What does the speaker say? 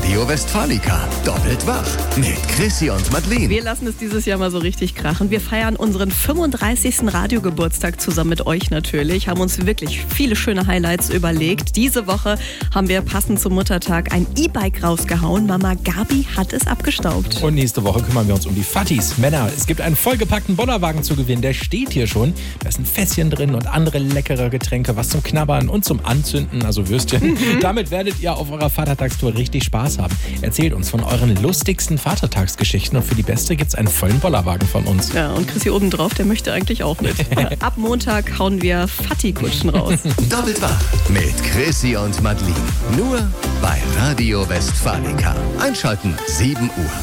Radio Westfalica. Doppelt wach mit Chrissy und Madeleine. Wir lassen es dieses Jahr mal so richtig krachen. Wir feiern unseren 35. Radiogeburtstag zusammen mit euch natürlich. Haben uns wirklich viele schöne Highlights überlegt. Diese Woche haben wir passend zum Muttertag ein E-Bike rausgehauen. Mama Gabi hat es abgestaubt. Und nächste Woche kümmern wir uns um die Fattis. Männer, es gibt einen vollgepackten Bollerwagen zu gewinnen. Der steht hier schon. Da ist ein Fässchen drin und andere leckere Getränke, was zum Knabbern und zum Anzünden, also Würstchen. Damit werdet ihr auf eurer Vatertagstour richtig Spaß haben. Erzählt uns von euren lustigsten Vatertagsgeschichten und für die beste gibt es einen vollen Bollerwagen von uns. Ja, und Chrissy obendrauf, der möchte eigentlich auch mit. Ab Montag hauen wir Fatti-Kutschen raus. Doppelt wach mit Chrissy und Madeleine. Nur bei Radio Westfalica. Einschalten 7 Uhr.